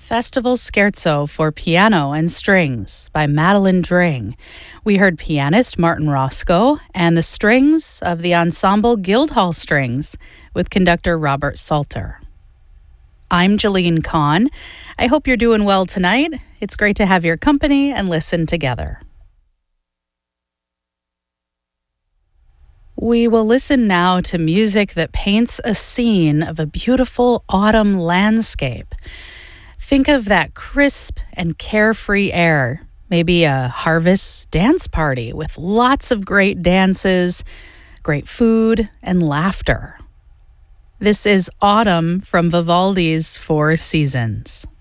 Festival Scherzo for Piano and Strings by Madeline Dring. We heard pianist Martin Roscoe and the strings of the ensemble Guildhall Strings with conductor Robert Salter. I'm Jeline Kahn. I hope you're doing well tonight. It's great to have your company and listen together. We will listen now to music that paints a scene of a beautiful autumn landscape. Think of that crisp and carefree air, maybe a harvest dance party with lots of great dances, great food, and laughter. This is Autumn from Vivaldi's Four Seasons.